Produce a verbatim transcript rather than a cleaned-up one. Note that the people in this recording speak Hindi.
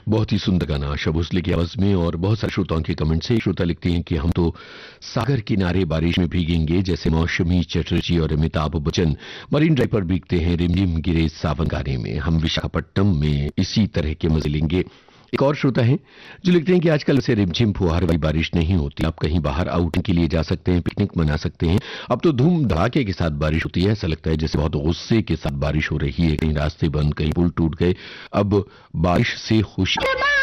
बहुत ही सुंदर गाना आशा भोसले की आवाज में और बहुत सारे श्रोताओं के कमेंट से। श्रोता लिखते हैं कि हम तो सागर किनारे बारिश में भीगेंगे, जैसे मौसमी चटर्जी और अमिताभ बच्चन मरीन ड्राइव पर भीगते हैं रिमझिम गिरे सावन गाने में। हम विशाखापट्टनम में इसी तरह के मजे लेंगे। एक और श्रोता हैं जो लिखते हैं कि आजकल से रिमझिम फुहार वाली बारिश नहीं होती, आप कहीं बाहर आउटिंग के लिए जा सकते हैं, पिकनिक मना सकते हैं। अब तो धूम धड़ाके के साथ बारिश होती है, ऐसा लगता है जैसे बहुत गुस्से के साथ बारिश हो रही है। कहीं रास्ते बंद, कहीं पुल टूट गए। अब बारिश से खुशी